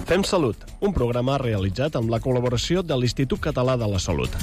Fem Salut, un programa realitzat amb la col·laboració de l'Institut Català de la Salut.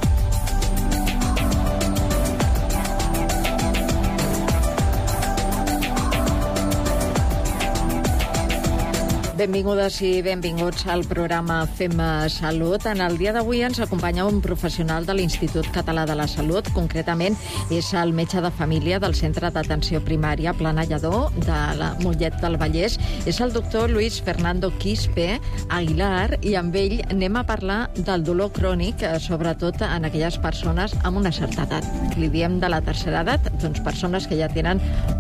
Benvingudes i benvinguts al programa Fem Salut. En el dia d'avui ens acompanya un professional de l'Institut Català de la Salut. Concretament, és el metge de família del Centre d'Atenció Primària Plana Lledó de la Mollet del Vallès. És el doctor Luis Fernando Quispe Aguilar i amb ell anem a parlar del dolor crònic, sobretot en aquelles persones amb una certa edat. Li diem de la tercera edat, doncs persones que ja tenen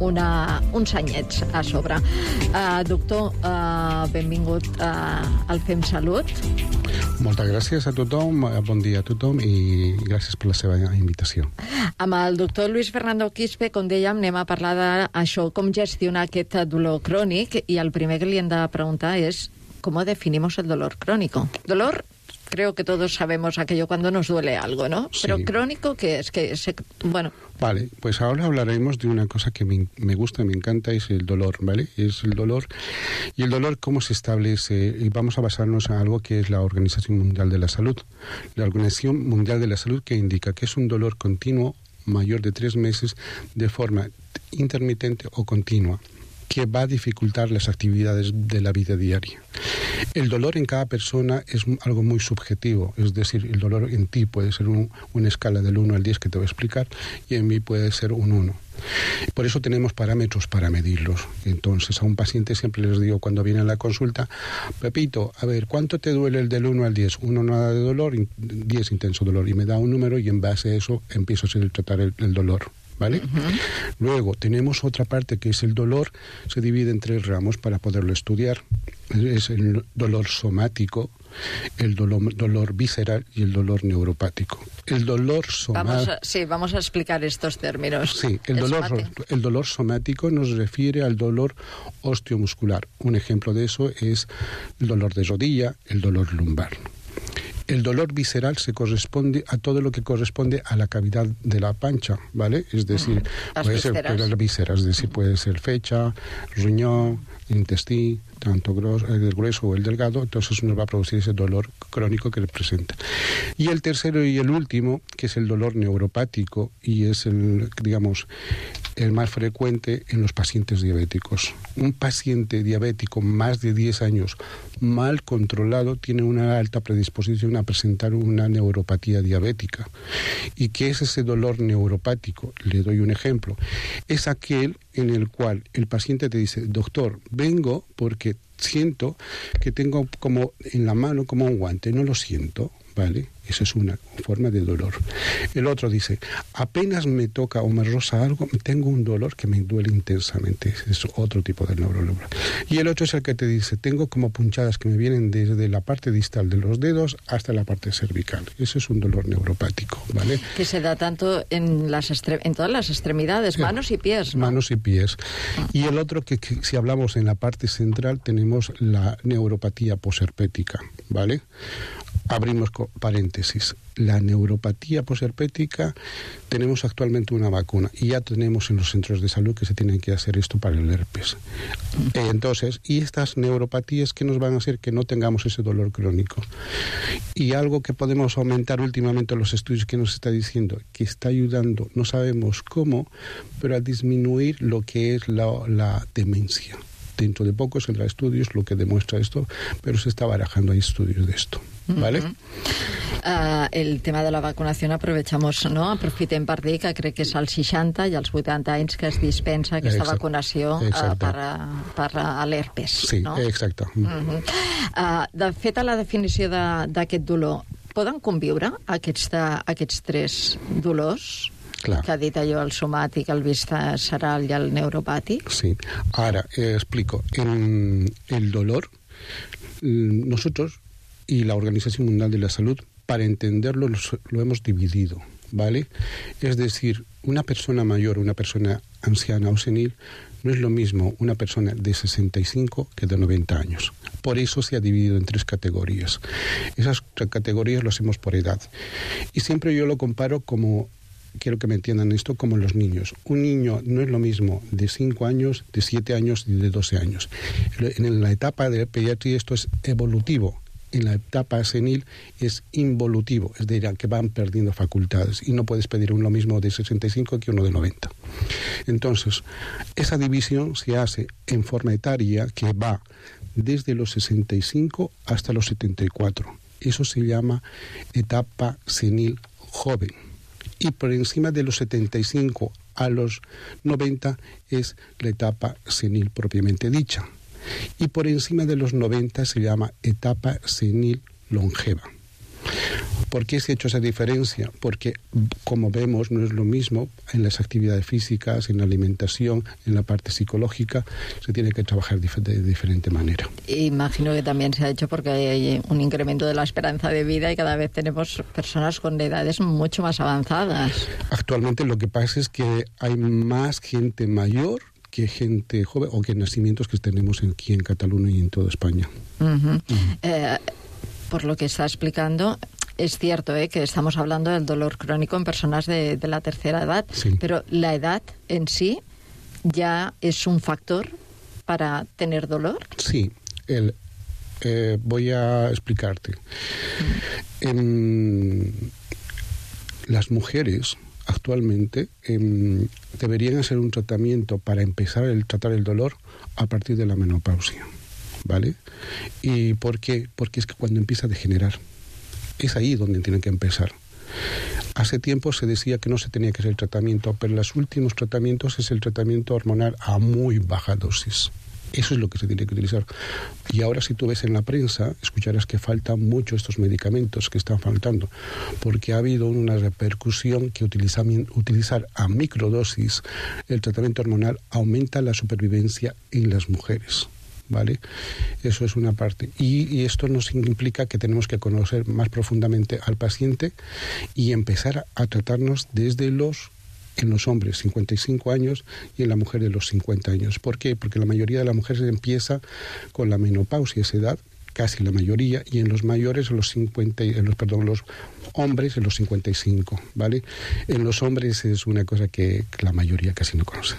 uns anyets a sobre. Doctor, benvingut al Fem Salut. Moltes gràcies a tothom, bon dia a tothom i gràcies per la seva invitació. Amb el doctor Luis Fernando Quispe, com dèiem, anem a parlar d'això, com gestionar aquest dolor crònic, i el primer que li hem de preguntar és ¿cómo definimos el dolor crónico? Dolor, creo que todos sabemos aquello cuando nos duele algo, ¿no? Sí. Pero crónico, ¿qué es? Bueno. Vale, pues ahora hablaremos de una cosa que me gusta, me encanta, es el dolor, ¿vale? Es el dolor. Y el dolor, ¿cómo se establece? Y vamos a basarnos en algo que es la Organización Mundial de la Salud. La Organización Mundial de la Salud, que indica que es un dolor continuo mayor de 3 meses de forma intermitente o continua, que va a dificultar las actividades de la vida diaria. El dolor en cada persona es algo muy subjetivo, es decir, el dolor en ti puede ser una escala del 1 al 10 que te voy a explicar, y en mí puede ser un 1. Por eso tenemos parámetros para medirlos. Entonces, a un paciente siempre les digo cuando viene a la consulta: Pepito, a ver, ¿cuánto te duele el del 1 al 10? 1 nada de dolor, 10 intenso dolor, y me da un número y en base a eso empiezo a tratar el dolor. ¿Vale? Luego tenemos otra parte que es el dolor, se divide en 3 ramos para poderlo estudiar. Es el dolor somático, el dolor visceral y el dolor neuropático. El dolor somático... Vamos a explicar estos términos. Sí, el dolor somático nos refiere al dolor osteomuscular. Un ejemplo de eso es el dolor de rodilla, el dolor lumbar. El dolor visceral se corresponde a todo lo que corresponde a la cavidad de la pancha, ¿vale? Es decir, puede ser las vísceras, es decir, puede ser fecha, riñón, intestino, tanto el grueso o el delgado, entonces nos va a producir ese dolor crónico que representa. Y el tercero y el último, que es el dolor neuropático, y es el más frecuente en los pacientes diabéticos. Un paciente diabético más de 10 años mal controlado tiene una alta predisposición a presentar una neuropatía diabética. ¿Y qué es ese dolor neuropático? Le doy un ejemplo. Es aquel en el cual el paciente te dice: doctor, vengo porque siento que tengo como en la mano como un guante, no lo siento, ¿vale? Esa es una forma de dolor. El otro dice: apenas me toca o me roza algo, tengo un dolor que me duele intensamente. Ese es otro tipo de dolor. Y el otro es el que te dice: tengo como punchadas que me vienen desde la parte distal de los dedos hasta la parte cervical. Ese es un dolor neuropático, ¿vale? Que se da tanto en todas las extremidades, manos y pies, ¿no? Manos y pies. Y el otro que si hablamos en la parte central tenemos la neuropatía posherpética, ¿vale? Abrimos paréntesis. La neuropatía posherpética, tenemos actualmente una vacuna y ya tenemos en los centros de salud que se tienen que hacer esto para el herpes. Entonces, y estas neuropatías que nos van a hacer que no tengamos ese dolor crónico. Y algo que podemos aumentar últimamente en los estudios que nos está diciendo que está ayudando, no sabemos cómo, pero a disminuir lo que es la demencia. Dentro de poco saldrá estudios lo que demuestra esto, pero se está barajando ahí estudios de esto, ¿vale? El tema de la vacunació aprovechamos, no? Aprofitem per dir que crec que és als 60 i als 80 anys que es dispensa aquesta vacunació per a l'herpes. Sí, no? exacte. De fet, a la definició d'aquest dolor, poden conviure aquests 3 dolors? Clar. Que ha dit allò, el somàtic, el visceral y el neuropático. Sí. Ahora, explico. En el dolor, nosotros y la Organización Mundial de la Salud, para entenderlo, lo hemos dividido, ¿vale? Es decir, una persona mayor, una persona anciana o senil, no es lo mismo una persona de 65 que de 90 años. Por eso se ha dividido en 3 categorías. Esas categorías lo hacemos por edad. Y siempre yo lo comparo como quiero que me entiendan esto como los niños. Un niño no es lo mismo de 5 años, de 7 años y de 12 años. En la etapa de pediatría esto es evolutivo. En la etapa senil es involutivo, es decir, que van perdiendo facultades y no puedes pedir lo mismo de 65 que uno de 90. Entonces, esa división se hace en forma etaria que va desde los 65 hasta los 74. Eso se llama etapa senil joven. Y por encima de los 75 a los 90 es la etapa senil propiamente dicha. Y por encima de los 90 se llama etapa senil longeva. ¿Por qué se ha hecho esa diferencia? Porque, como vemos, no es lo mismo en las actividades físicas, en la alimentación, en la parte psicológica, se tiene que trabajar de diferente manera. Imagino que también se ha hecho porque hay un incremento de la esperanza de vida y cada vez tenemos personas con edades mucho más avanzadas. Actualmente lo que pasa es que hay más gente mayor que gente joven o que nacimientos que tenemos aquí en Cataluña y en toda España. Por lo que está explicando, es cierto que estamos hablando del dolor crónico en personas de la tercera edad, sí. Pero la edad en sí ya es un factor para tener dolor. Sí, voy a explicarte. Las mujeres actualmente deberían hacer un tratamiento para empezar a tratar el dolor a partir de la menopausia, ¿vale? ¿Y por qué? Porque es que cuando empieza a degenerar, es ahí donde tienen que empezar. Hace tiempo se decía que no se tenía que hacer el tratamiento, pero los últimos tratamientos es el tratamiento hormonal a muy baja dosis. Eso es lo que se tiene que utilizar. Y ahora si tú ves en la prensa, escucharás que faltan mucho estos medicamentos que están faltando, porque ha habido una repercusión que utilizar a microdosis el tratamiento hormonal aumenta la supervivencia en las mujeres. ¿Vale? Eso es una parte. Y esto nos implica que tenemos que conocer más profundamente al paciente y empezar a tratarnos desde en los hombres 55 años y en la mujer de los 50 años. ¿Por qué? Porque la mayoría de las mujeres empieza con la menopausia, esa edad, casi la mayoría, y en los mayores, los hombres en los 55, ¿vale? En los hombres es una cosa que la mayoría casi no conoce.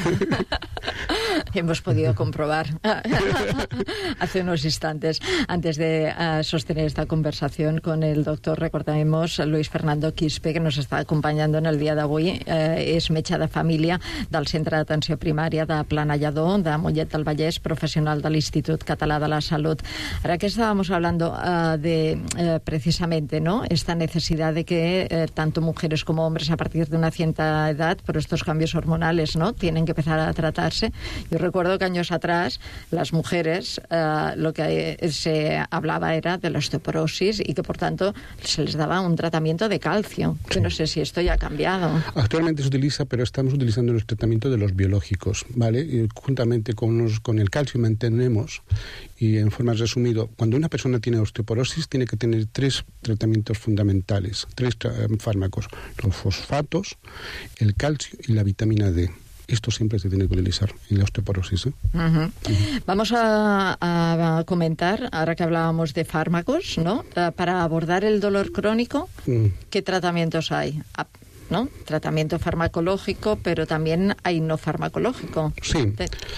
Hemos podido comprobar hace unos instantes. Antes de sostener esta conversación con el doctor, recordemos Luis Fernando Quispe, que nos està acompanyant en el dia d'avui. És metge de família del Centre d'Atenció Primària de Planallador, de Mollet del Vallès, professional de l'Institut Català de la Salud. Ahora que estábamos hablando de precisamente, ¿no?, esta necesidad de que tanto mujeres como hombres a partir de una cierta edad, por estos cambios hormonales, ¿no?, tienen que empezar a tratarse. Yo recuerdo que años atrás las mujeres lo que se hablaba era de la osteoporosis y que por tanto se les daba un tratamiento de calcio. Sí. Que no sé si esto ya ha cambiado. Actualmente se utiliza, pero estamos utilizando el tratamiento de los biológicos, ¿vale? Y juntamente con el calcio mantenemos, y en forma resumida, cuando una persona tiene osteoporosis tiene que tener 3 tratamientos fundamentales, 3 fármacos: los fosfatos, el calcio y la vitamina D. Esto siempre se tiene que utilizar en la osteoporosis. Vamos a comentar, ahora que hablábamos de fármacos, ¿no?, para abordar el dolor crónico, ¿qué tratamientos hay? ¿No? Tratamiento farmacológico, pero también hay no farmacológico. Sí.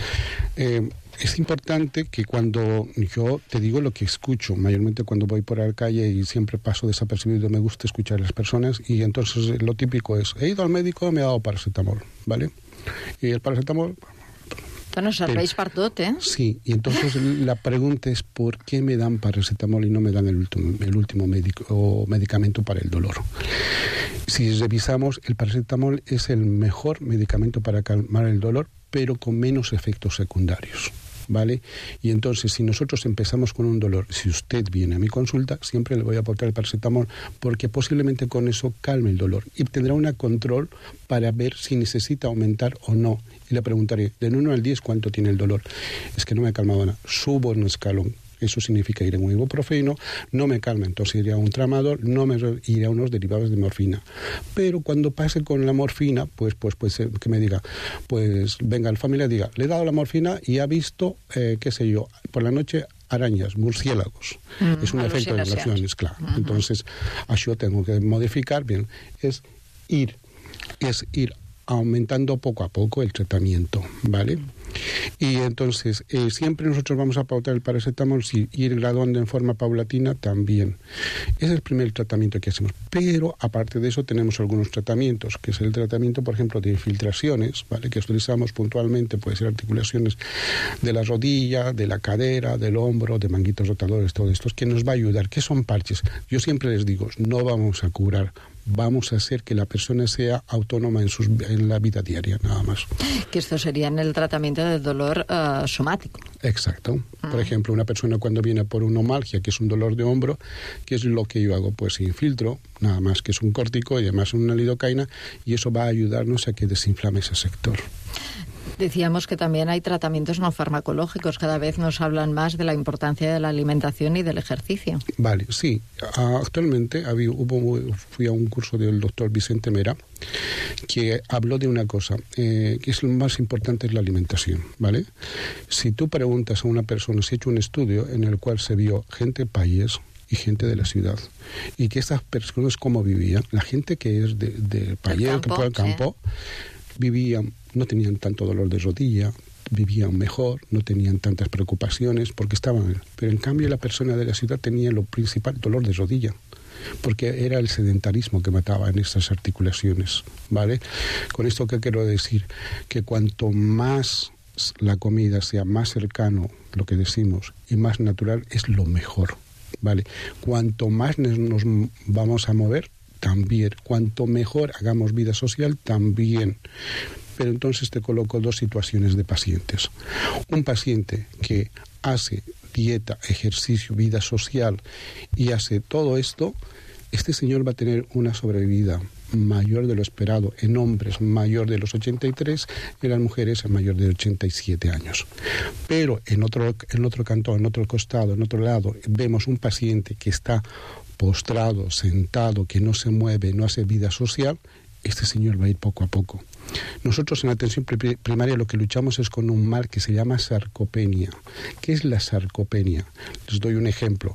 Es importante que cuando yo te digo lo que escucho, mayormente cuando voy por la calle y siempre paso desapercibido, me gusta escuchar a las personas, y entonces lo típico es: he ido al médico, me ha dado paracetamol, ¿vale? Y el paracetamol... Bueno, serveix per tot, ¿eh? Sí, y entonces la pregunta es: ¿por qué me dan paracetamol y no me dan el último medicamento para el dolor? Si revisamos, el paracetamol es el mejor medicamento para calmar el dolor, pero con menos efectos secundarios, ¿vale? Y entonces, si nosotros empezamos con un dolor, si usted viene a mi consulta, siempre le voy a aportar el paracetamol, porque posiblemente con eso calme el dolor y tendrá un control para ver si necesita aumentar o no. Y le preguntaré, del 1 al 10, ¿cuánto tiene el dolor? Es que no me ha calmado nada. Subo en un escalón. Eso significa ir a un ibuprofeno, no me calma, entonces iré a un tramadol, iré a unos derivados de morfina. Pero cuando pase con la morfina, pues que me diga, pues venga el familia y diga: le he dado la morfina y ha visto, qué sé yo, por la noche arañas, murciélagos. Es un efecto de relaciones, claro. Entonces, això tengo que modificar, bien, es ir es ir aumentando poco a poco el tratamiento, ¿vale? Y entonces, siempre nosotros vamos a pautar el paracetamol, si ir graduando en forma paulatina también. Ese es el primer tratamiento que hacemos. Pero, aparte de eso, tenemos algunos tratamientos, que es el tratamiento, por ejemplo, de infiltraciones, ¿vale? Que utilizamos puntualmente, puede ser articulaciones de la rodilla, de la cadera, del hombro, de manguitos rotadores, todo esto, que nos va a ayudar. ¿Qué son parches? Yo siempre les digo, no vamos a curar, vamos a hacer que la persona sea autónoma en la vida diaria, nada más. Que esto sería en el tratamiento del dolor somático. Exacto. Por ejemplo, una persona cuando viene por una omalgia, que es un dolor de hombro, ¿qué es lo que yo hago? Pues infiltro, nada más que es un córtico y además una lidocaína, y eso va a ayudarnos a que desinflame ese sector. Decíamos que también hay tratamientos no farmacológicos. Cada vez nos hablan más de la importancia de la alimentación y del ejercicio. Vale, sí. Actualmente fui a un curso del doctor Vicente Mera que habló de una cosa, que es lo más importante, es la alimentación, ¿vale? Si tú preguntas a una persona, se ha hecho un estudio en el cual se vio gente país y gente de la ciudad, y que estas personas cómo vivían. La gente que es de país, que fue al campo, vivían, no tenían tanto dolor de rodilla, vivían mejor, no tenían tantas preocupaciones porque estaban. Pero en cambio la persona de la ciudad tenía lo principal, dolor de rodilla, porque era el sedentarismo que mataba en estas articulaciones, ¿vale? Con esto, ¿qué quiero decir? Que cuanto más la comida sea más cercano, lo que decimos, y más natural, es lo mejor, ¿vale? Cuanto más nos vamos a mover, también. Cuanto mejor hagamos vida social, también. Pero entonces te coloco dos situaciones de pacientes. Un paciente que hace dieta, ejercicio, vida social y hace todo esto, este señor va a tener una sobrevida mayor de lo esperado, en hombres mayor de los 83, en las mujeres mayor de 87 años. Pero en otro cantón, en otro costado, en otro lado, vemos un paciente que está postrado, sentado, que no se mueve, no hace vida social, este señor va a ir poco a poco. Nosotros en la atención primaria lo que luchamos es con un mal que se llama sarcopenia. ¿Qué es la sarcopenia? Les doy un ejemplo.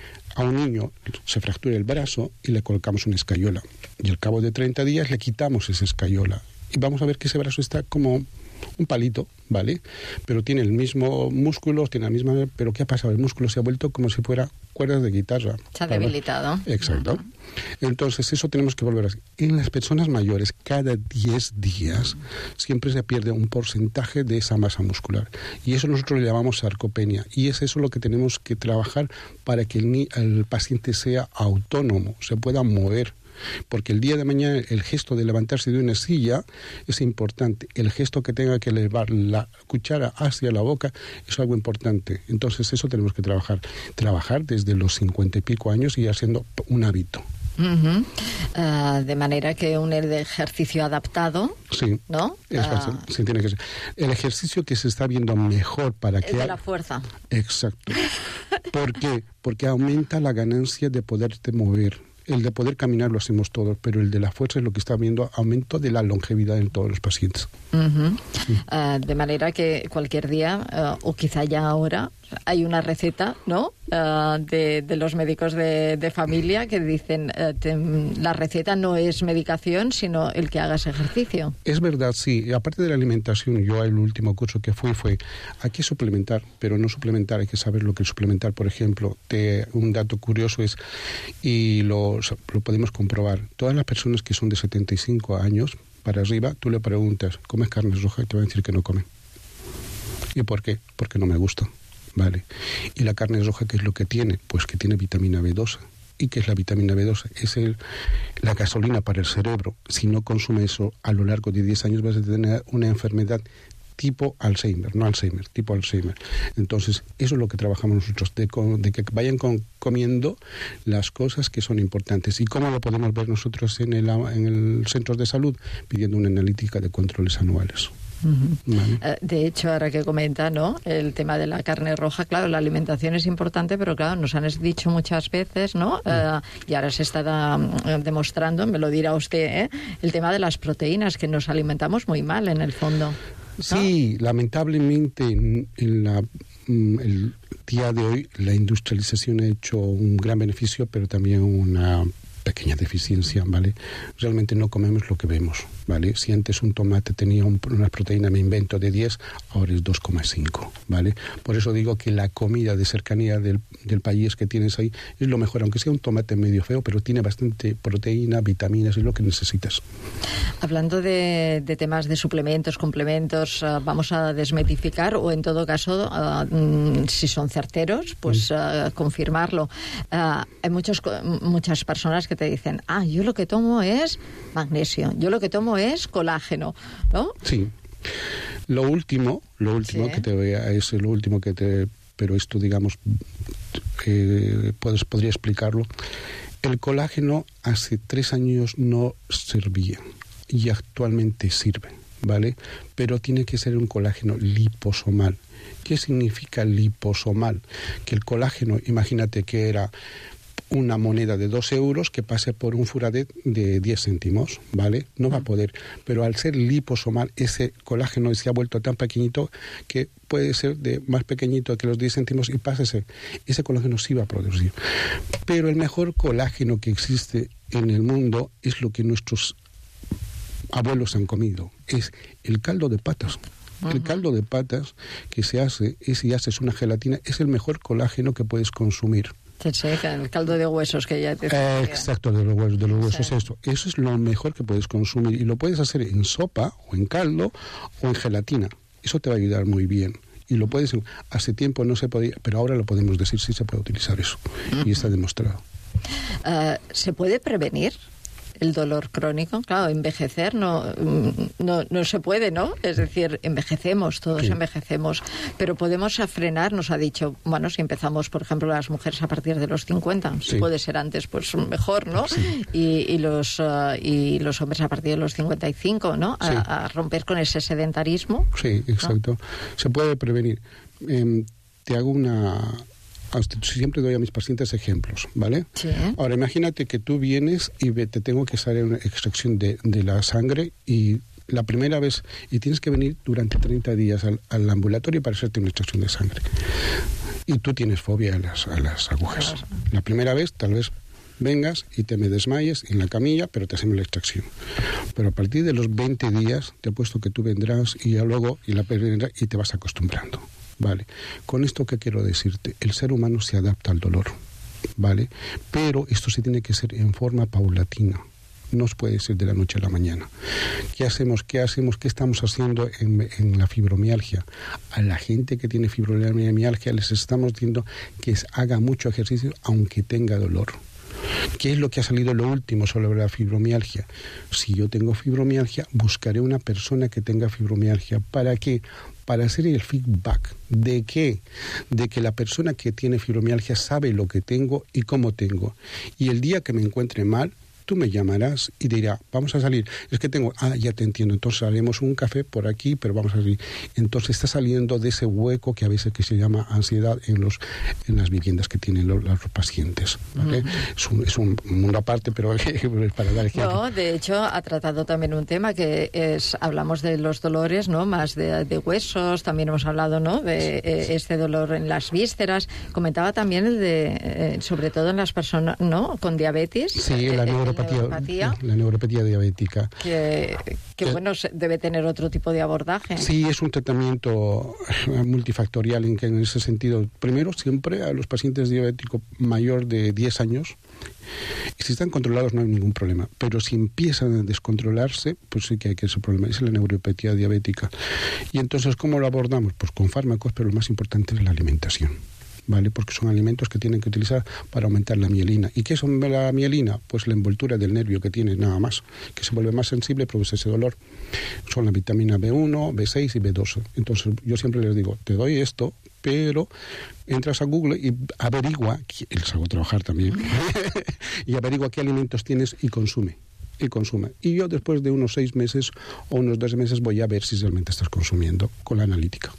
A un niño se fractura el brazo y le colocamos una escayola. Y al cabo de 30 días le quitamos esa escayola. Y vamos a ver que ese brazo está como un palito, ¿vale? Pero tiene el mismo músculo, tiene la misma... Pero ¿qué ha pasado? El músculo se ha vuelto como si fuera cuerdas de guitarra. Se ha debilitado. Exacto. Entonces, eso tenemos que volver a hacer. En las personas mayores, cada 10 días, siempre se pierde un porcentaje de esa masa muscular. Y eso nosotros le llamamos sarcopenia. Y es eso lo que tenemos que trabajar para que el paciente sea autónomo, se pueda mover. Porque el día de mañana el gesto de levantarse de una silla es importante. El gesto que tenga que elevar la cuchara hacia la boca es algo importante. Entonces eso tenemos que trabajar. Trabajar desde los 50 y pico años y haciendo un hábito. De manera que un ejercicio adaptado, sí, ¿no? Sí, tiene que ser. El ejercicio que se está viendo mejor para que... Es de la fuerza. Exacto. ¿Por qué? Porque aumenta la ganancia de poderte mover. El de poder caminar lo hacemos todos, pero el de la fuerza es lo que está viendo aumento de la longevidad en todos los pacientes. De manera que cualquier día, o quizá ya ahora, hay una receta, ¿no?, de los médicos de familia que dicen la receta no es medicación, sino el que hagas ejercicio. Es verdad, sí. Y aparte de la alimentación, yo el último curso que fue hay que suplementar, pero no suplementar, hay que saber lo que es suplementar. Por ejemplo, un dato curioso es, y lo podemos comprobar, todas las personas que son de 75 años para arriba, tú le preguntas, ¿comes carne roja? Y te van a decir que no comen. ¿Y por qué? Porque no me gusta. Vale. ¿Y la carne roja qué es lo que tiene? Pues que tiene vitamina B12. ¿Y qué es la vitamina B12? Es la gasolina para el cerebro. Si no consume eso a lo largo de 10 años vas a tener una enfermedad tipo Alzheimer, no Alzheimer, tipo Alzheimer. Entonces, eso es lo que trabajamos nosotros, de que vayan comiendo las cosas que son importantes. ¿Y cómo lo podemos ver nosotros en el centro de salud? Pidiendo una analítica de controles anuales. Vale. De hecho, ahora que comenta, ¿no?, el tema de la carne roja, claro, la alimentación es importante, pero claro, nos han dicho muchas veces, ¿no?, y ahora se está demostrando, me lo dirá usted, el tema de las proteínas, que nos alimentamos muy mal en el fondo, ¿no? Sí, lamentablemente el día de hoy la industrialización ha hecho un gran beneficio, pero también una pequeña deficiencia, ¿vale? Realmente no comemos lo que vemos, ¿vale? Si antes un tomate tenía una proteína, me invento, de 10, ahora es 2,5, ¿vale? Por eso digo que la comida de cercanía del país que tienes ahí es lo mejor, aunque sea un tomate medio feo, pero tiene bastante proteína, vitaminas, es lo que necesitas. Hablando de temas de suplementos, complementos, vamos a desmitificar o en todo caso, si son certeros, pues confirmarlo. Hay muchas personas que te dicen, yo lo que tomo es magnesio, yo lo que tomo es colágeno, ¿no? Sí. Lo último Sí. que te voy a es lo último que te, pero esto digamos podría explicarlo. El colágeno hace 3 años no servía y actualmente sirve, ¿vale? Pero tiene que ser un colágeno liposomal. ¿Qué significa liposomal? Que el colágeno, imagínate que era una moneda de 2 euros que pase por un furadet de 10 céntimos, ¿vale? No va a poder. Pero al ser liposomal, ese colágeno se ha vuelto tan pequeñito que puede ser de más pequeñito que los 10 céntimos y pasa ese colágeno sí va a producir. Pero el mejor colágeno que existe en el mundo es lo que nuestros abuelos han comido. Es el caldo de patas. El caldo de patas que se hace, si haces una gelatina, es el mejor colágeno que puedes consumir. Sí, el caldo de huesos que ya te decía. Exacto, de los huesos, sí. Eso es lo mejor que puedes consumir y lo puedes hacer en sopa o en caldo o en gelatina. Eso te va a ayudar muy bien. Y lo puedes, hace tiempo no se podía, pero ahora lo podemos decir, sí se puede utilizar eso. Y está demostrado. ¿Se puede prevenir el dolor crónico? Claro, envejecer no se puede, ¿no? Es decir, envejecemos, todos envejecemos, pero podemos frenar, nos ha dicho, bueno, si empezamos, por ejemplo, las mujeres a partir de los 50, si puede ser antes, pues mejor, ¿no? Sí. Y los hombres a partir de los 55, ¿no? A romper con ese sedentarismo. Sí, exacto. ¿No? Se puede prevenir. Te hago siempre doy a mis pacientes ejemplos, ¿vale? Sí. Ahora, imagínate que tú vienes y te tengo que hacer una extracción de la sangre y la primera vez, y tienes que venir durante 30 días al ambulatorio para hacerte una extracción de sangre. Y tú tienes fobia a las agujas. La primera vez, tal vez vengas y te me desmayes en la camilla, pero te hacemos la extracción. Pero a partir de los 20 días, te apuesto que tú vendrás y ya luego y te vas acostumbrando. Vale, con esto ¿qué quiero decirte? El ser humano se adapta al dolor, ¿vale? Pero esto se tiene que hacer en forma paulatina, no se puede ser de la noche a la mañana. ¿Qué hacemos? ¿Qué estamos haciendo en la fibromialgia? A la gente que tiene fibromialgia les estamos diciendo que haga mucho ejercicio aunque tenga dolor. ¿Qué es lo que ha salido lo último sobre la fibromialgia? Si yo tengo fibromialgia, buscaré una persona que tenga fibromialgia. ¿Para qué? Para hacer el feedback. ¿De qué? De que la persona que tiene fibromialgia sabe lo que tengo y cómo tengo. Y el día que me encuentre mal, tú me llamarás y dirás, vamos a salir. Es que tengo, ya te entiendo, entonces haremos un café por aquí, pero vamos a salir. Entonces está saliendo de ese hueco que a veces que se llama ansiedad en las viviendas que tienen los pacientes, ¿vale? Es un mundo aparte, pero para dar ejemplo. No, de hecho, ha tratado también un tema que es, hablamos de los dolores, ¿no? Más de huesos, también hemos hablado, ¿no? De este dolor en las vísceras. Comentaba también el de, sobre todo en las personas, ¿no? Con diabetes. Sí, la neuropatía. La neuropatía diabética. Que bueno, debe tener otro tipo de abordaje. Sí, es un tratamiento multifactorial en ese sentido. Primero, siempre a los pacientes diabéticos mayor de 10 años, y si están controlados no hay ningún problema. Pero si empiezan a descontrolarse, pues sí que hay que ese problema. Es la neuropatía diabética. Y entonces, ¿cómo lo abordamos? Pues con fármacos, pero lo más importante es la alimentación. ¿Vale? Porque son alimentos que tienen que utilizar para aumentar la mielina. ¿Y qué es la mielina? Pues la envoltura del nervio que tiene, nada más, que se vuelve más sensible y produce ese dolor. Son la vitamina B1, B6 y B12. Entonces yo siempre les digo, te doy esto, pero entras a Google y averigua, les hago trabajar también, y averigua qué alimentos tienes y consume. Y yo después de unos 6 meses o unos 12 meses voy a ver si realmente estás consumiendo con la analítica.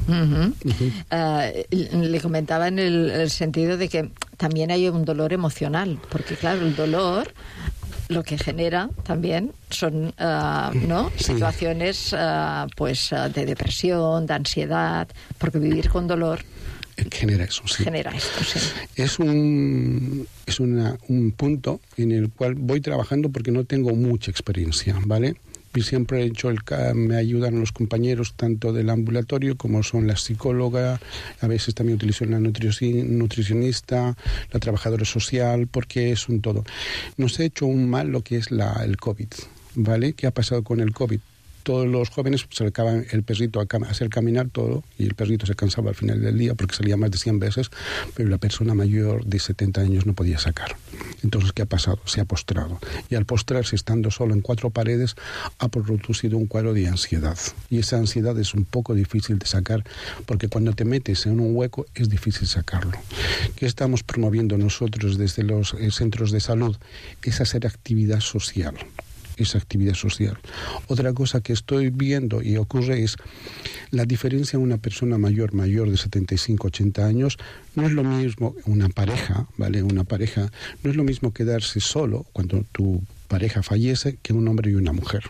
Le comentaba en el sentido de que también hay un dolor emocional, porque claro, el dolor lo que genera también son situaciones de depresión, de ansiedad, porque vivir con dolor genera eso, sí. Genera esto, sí. Es un punto en el cual voy trabajando porque no tengo mucha experiencia, ¿vale? Y siempre he hecho me ayudan los compañeros tanto del ambulatorio como son la psicóloga, a veces también utilizo la nutricionista, la trabajadora social, porque es un todo. Nos ha hecho un mal lo que es el COVID, ¿vale? ¿Qué ha pasado con el COVID? Todos los jóvenes se le acaba el perrito a hacer caminar todo y el perrito se cansaba al final del día porque salía más de 100 veces, pero la persona mayor de 70 años no podía sacar. Entonces, ¿qué ha pasado? Se ha postrado. Y al postrarse, estando solo en 4 paredes, ha producido un cuadro de ansiedad. Y esa ansiedad es un poco difícil de sacar porque cuando te metes en un hueco es difícil sacarlo. ¿Qué estamos promoviendo nosotros desde los centros de salud? Es hacer actividad social. Esa actividad social. Otra cosa que estoy viendo y ocurre es la diferencia en una persona mayor de 75, 80 años. No es lo mismo una pareja, ¿vale? Una pareja no es lo mismo quedarse solo cuando tu pareja fallece que un hombre y una mujer.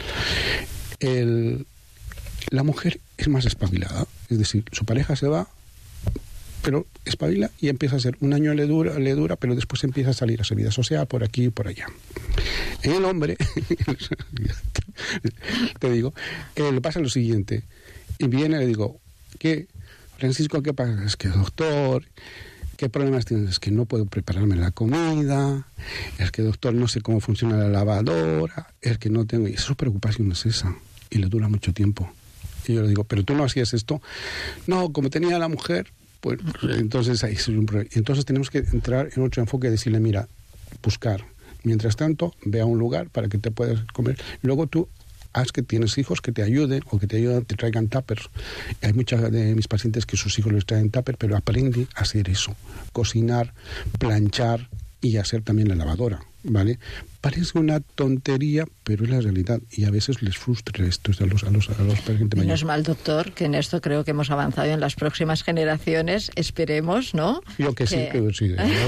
La mujer es más espabilada, es decir, su pareja se va, pero espabila y empieza a ser, un año le dura, pero después empieza a salir a su vida social por aquí y por allá. En el hombre, te digo, le pasa lo siguiente, y viene y le digo, ¿qué, Francisco, qué pasa? Es que, doctor, ¿qué problemas tienes? Es que no puedo prepararme la comida, es que, doctor, no sé cómo funciona la lavadora, es que no tengo, y su preocupación es esa, y le dura mucho tiempo. Y yo le digo, ¿pero tú no hacías esto? No, como tenía la mujer, pues entonces ahí es un problema. Entonces tenemos que entrar en otro enfoque y decirle, mira, buscar. Mientras tanto, ve a un lugar para que te puedas comer. Luego tú haz que tienes hijos que te ayuden o que te traigan tuppers. Hay muchas de mis pacientes que sus hijos les traen tuppers, pero aprende a hacer eso. Cocinar, planchar y hacer también la lavadora, ¿vale? Parece una tontería, pero es la realidad y a veces les frustra esto a los pacientes mayores. Menos mal, doctor, que en esto creo que hemos avanzado en las próximas generaciones, esperemos, ¿no? Yo que sí, creo que sí.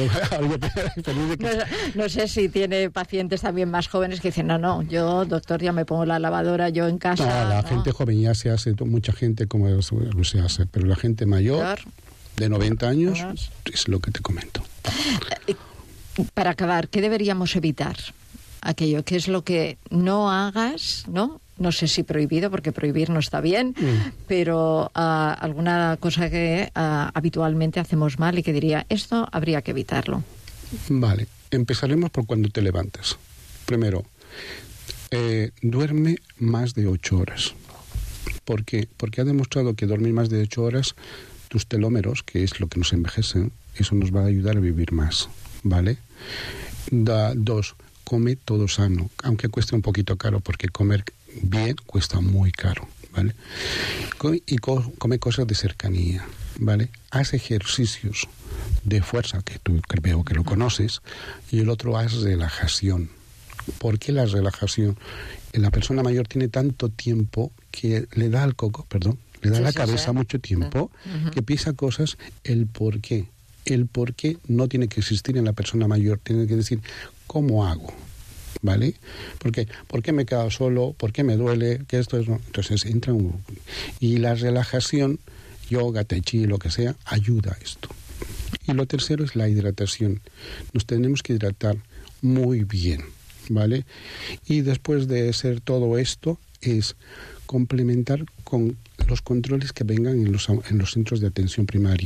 No sé si tiene pacientes también más jóvenes que dicen, no, yo, doctor, ya me pongo la lavadora yo en casa. No, la gente joven ya se hace, mucha gente como se hace, pero la gente mayor, de 90 años, es lo que te comento. Para acabar, ¿qué deberíamos evitar? Aquello, ¿qué es lo que no hagas, no? No sé si prohibido, porque prohibir no está bien, pero alguna cosa que habitualmente hacemos mal y que diría, esto habría que evitarlo. Vale, empezaremos por cuando te levantas. Primero, duerme más de 8 horas. ¿Por qué? Porque ha demostrado que dormir más de 8 horas, tus telómeros, que es lo que nos envejece, eso nos va a ayudar a vivir más, ¿vale? 2, come todo sano, aunque cueste un poquito caro, porque comer bien cuesta muy caro, ¿vale? Come cosas de cercanía, ¿vale? Haz ejercicios de fuerza, que tú creo que lo conoces, y el otro haz relajación. ¿Por qué la relajación? La persona mayor tiene tanto tiempo que le da la cabeza mucho tiempo, que piensa cosas, el por qué. El por qué no tiene que existir en la persona mayor, tiene que decir, ¿cómo hago? ¿Vale? ¿Por qué me he quedado solo? ¿Por qué me duele? ¿Qué esto es? Entonces entra y la relajación, yoga, tai chi, lo que sea, ayuda a esto. Y lo tercero es la hidratación. Nos tenemos que hidratar muy bien, ¿vale? Y después de hacer todo esto es complementar con los controles que vengan en los centros de atención primaria.